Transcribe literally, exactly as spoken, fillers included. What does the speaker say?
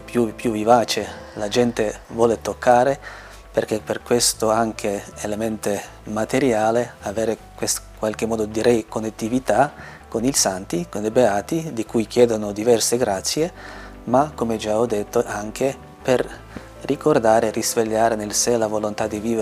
più, più vivace, la gente vuole toccare, perché per questo anche elemento materiale, avere questo qualche modo direi connettività con i santi, con i beati, di cui chiedono diverse grazie, ma come già ho detto anche per ricordare e risvegliare nel sé la volontà di vivere